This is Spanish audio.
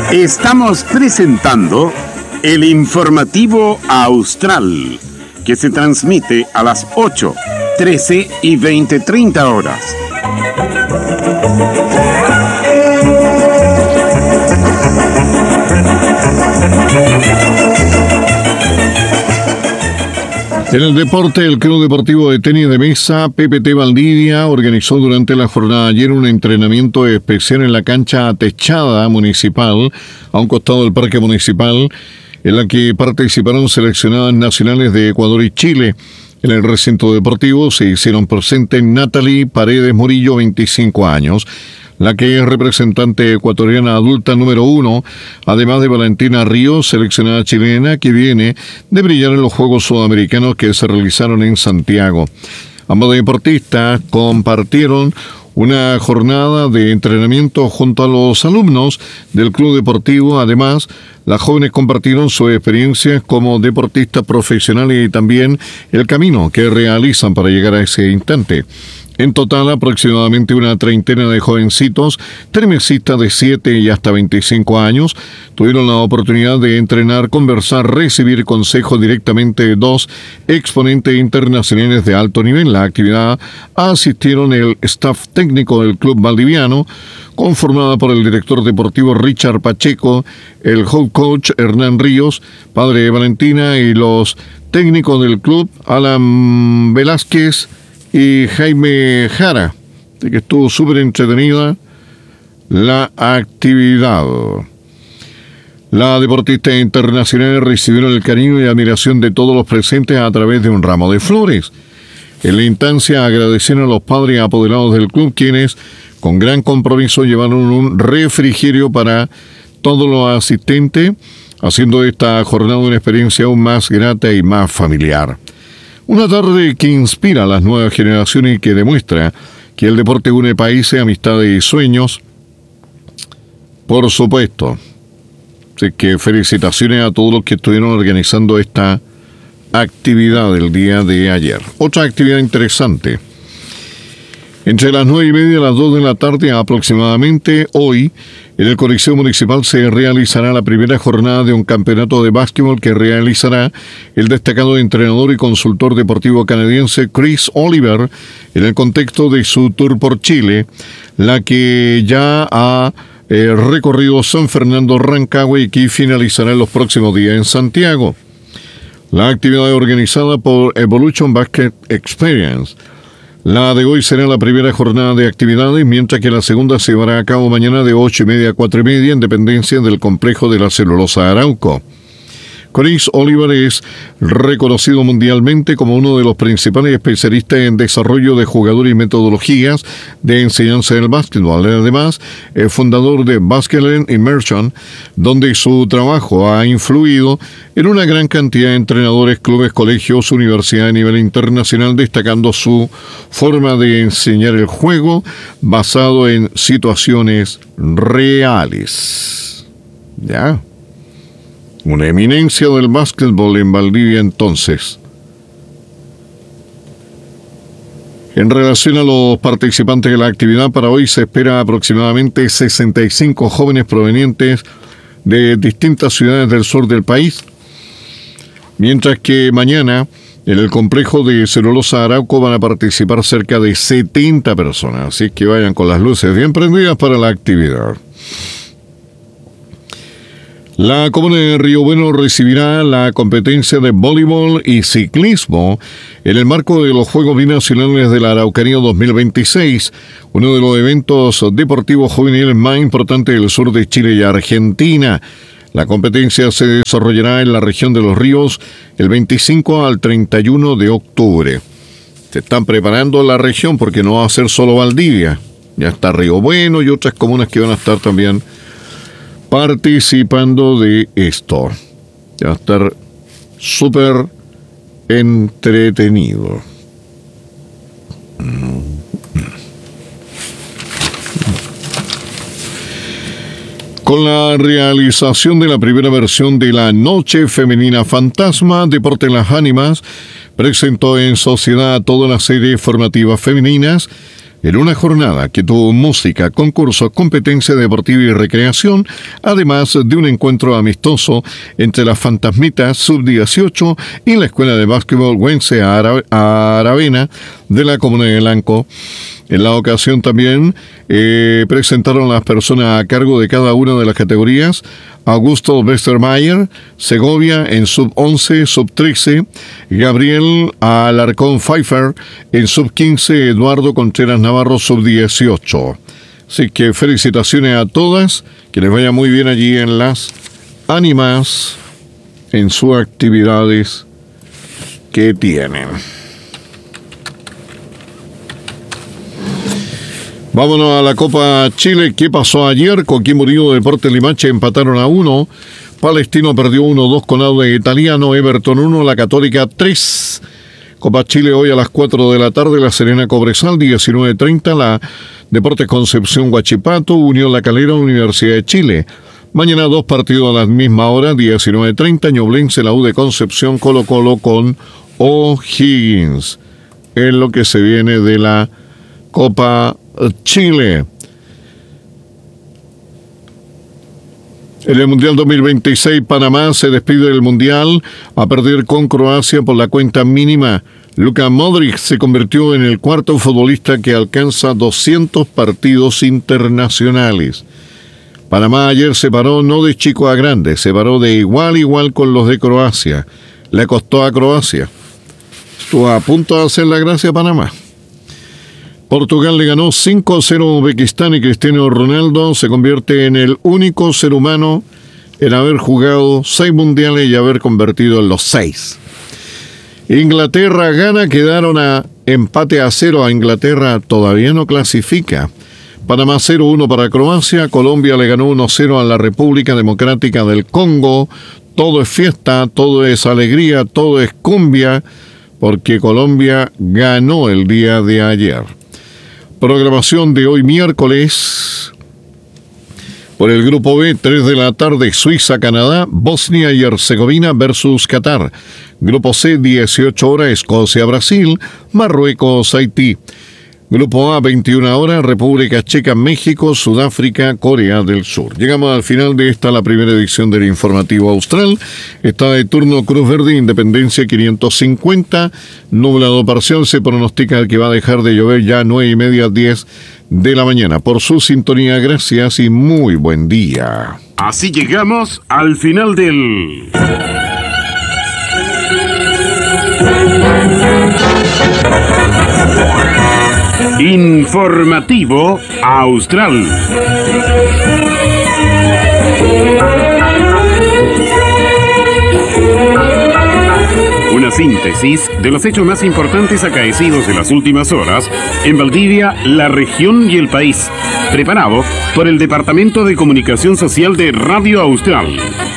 Estamos presentando el informativo Austral, que se transmite a las 8, 13 y 20:30 horas. En el deporte, el Club Deportivo de Tenis de Mesa, PPT Valdivia, organizó durante la jornada de ayer un entrenamiento especial en la cancha techada municipal, a un costado del Parque Municipal, en la que participaron seleccionadas nacionales de Ecuador y Chile. En el recinto deportivo se hicieron presentes Natalie Paredes Murillo, 25 años, la que es representante ecuatoriana adulta número 1, además de Valentina Ríos, seleccionada chilena, que viene de brillar en los Juegos Sudamericanos que se realizaron en Santiago. Ambos deportistas compartieron una jornada de entrenamiento junto a los alumnos del Club Deportivo. Además, las jóvenes compartieron sus experiencias como deportistas profesionales y también el camino que realizan para llegar a ese instante. En total, aproximadamente una treintena de jovencitos, tremesistas de 7 y hasta 25 años, tuvieron la oportunidad de entrenar, conversar, recibir consejos directamente de dos exponentes internacionales de alto nivel. La actividad asistieron el staff técnico del club valdiviano, conformada por el director deportivo Richard Pacheco, el head coach Hernán Ríos, padre de Valentina, y los técnicos del club, Alan Velázquez y Jaime Jara, de que estuvo súper entretenida la actividad. La deportista internacional recibieron el cariño y admiración de todos los presentes a través de un ramo de flores. En la instancia agradecieron a los padres apoderados del club, quienes con gran compromiso llevaron un refrigerio para todos los asistentes, haciendo de esta jornada una experiencia aún más grata y más familiar. Una tarde que inspira a las nuevas generaciones y que demuestra que el deporte une países, amistades y sueños. Por supuesto. Así que felicitaciones a todos los que estuvieron organizando esta actividad del día de ayer. Otra actividad interesante. Entre las 9:30 y las 2 de la tarde aproximadamente, hoy, en el Coliseo Municipal se realizará la primera jornada de un campeonato de básquetbol que realizará el destacado entrenador y consultor deportivo canadiense Chris Oliver en el contexto de su tour por Chile, la que ya ha recorrido San Fernando, Rancagua y que finalizará en los próximos días en Santiago. La actividad es organizada por Evolution Basket Experience. La de hoy será la primera jornada de actividades, mientras que la segunda se llevará a cabo mañana de 8:30 a 4:30 en dependencia del complejo de la celulosa Arauco. Chris Oliver es reconocido mundialmente como uno de los principales especialistas en desarrollo de jugadores y metodologías de enseñanza del básquetbol. Además, es fundador de Basketball Immersion, donde su trabajo ha influido en una gran cantidad de entrenadores, clubes, colegios, universidades a nivel internacional, destacando su forma de enseñar el juego basado en situaciones reales. ¿Ya? Una eminencia del básquetbol en Valdivia entonces. En relación a los participantes de la actividad, para hoy se espera aproximadamente 65 jóvenes provenientes de distintas ciudades del sur del país, mientras que mañana en el complejo de celulosa Arauco van a participar cerca de 70 personas, así que vayan con las luces bien prendidas para la actividad. La comuna de Río Bueno recibirá la competencia de voleibol y ciclismo en el marco de los Juegos Binacionales de la Araucanía 2026, uno de los eventos deportivos juveniles más importantes del sur de Chile y Argentina. La competencia se desarrollará en la región de Los Ríos el 25 al 31 de octubre. Se están preparando la región porque no va a ser solo Valdivia. Ya está Río Bueno y otras comunas que van a estar también participando de esto. Va a estar súper entretenido. Con la realización de la primera versión de la Noche Femenina Fantasma, Deporte Las Ánimas presentó en sociedad toda una serie de formativas femeninas en una jornada que tuvo música, concursos, competencia deportiva y recreación, además de un encuentro amistoso entre las Fantasmitas Sub-18 y la Escuela de Básquetbol Güense Aravena de la Comuna de Lanco. En la ocasión también presentaron las personas a cargo de cada una de las categorías: Augusto Westermayer, Segovia en sub-11, sub-13, Gabriel Alarcón Pfeiffer en sub-15, Eduardo Contreras Navarro sub-18. Así que felicitaciones a todas, que les vaya muy bien allí en las ánimas, en sus actividades que tienen. Vámonos a la Copa Chile. ¿Qué pasó ayer? Coquimbo Unido, Deportes Limache empataron a 1. Palestino perdió 1-2 con Audax Italiano. Everton 1, La Católica 3. Copa Chile hoy a las 4 de la tarde. La Serena Cobresal, 19:30. La Deportes Concepción Huachipato. Unión La Calera, Universidad de Chile. Mañana 2 partidos a la misma hora, 19:30. Ñublense, la U de Concepción, Colo Colo con O'Higgins. Es lo que se viene de la Copa Chile. En el Mundial 2026, Panamá se despide del Mundial a perder con Croacia por la cuenta mínima. Luka Modric se convirtió en el cuarto futbolista que alcanza 200 partidos internacionales. Panamá ayer se paró no de chico a grande, se paró de igual a igual con los de Croacia. Le costó a Croacia. Estuvo a punto de hacer la gracia a Panamá. Portugal le ganó 5-0 a Uzbekistán y Cristiano Ronaldo se convierte en el único ser humano en haber jugado 6 mundiales y haber convertido en los 6. Inglaterra gana, quedaron a empate a 0 a Inglaterra, todavía no clasifica. Panamá 0-1 para Croacia, Colombia le ganó 1-0 a la República Democrática del Congo. Todo es fiesta, todo es alegría, todo es cumbia, porque Colombia ganó el día de ayer. Programación de hoy miércoles. Por el grupo B, 3 de la tarde, Suiza, Canadá, Bosnia y Herzegovina versus Qatar. Grupo C, 18 horas, Escocia, Brasil, Marruecos, Haití. Grupo A, 21 horas, República Checa, México, Sudáfrica, Corea del Sur. Llegamos al final de la primera edición del Informativo Austral. Está de turno Cruz Verde, Independencia 550. Nublado parcial, se pronostica que va a dejar de llover ya 9:30, 10 de la mañana. Por su sintonía, gracias y muy buen día. Así llegamos al final del Informativo Austral. Una síntesis de los hechos más importantes acaecidos en las últimas horas en Valdivia, la región y el país. Preparado por el Departamento de Comunicación Social de Radio Austral.